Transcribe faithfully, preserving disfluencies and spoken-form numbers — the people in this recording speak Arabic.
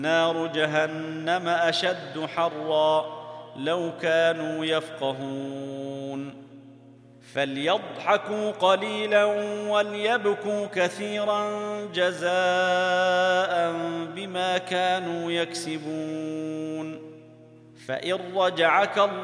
نار جهنم أشد حرا لو كانوا يفقهون فليضحكوا قليلا وليبكوا كثيرا جزاء بما كانوا يكسبون فإن رجعك الله